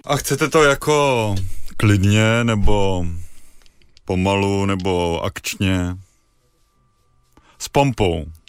A chcete to jako klidně, nebo pomalu, nebo akčně? S pompou.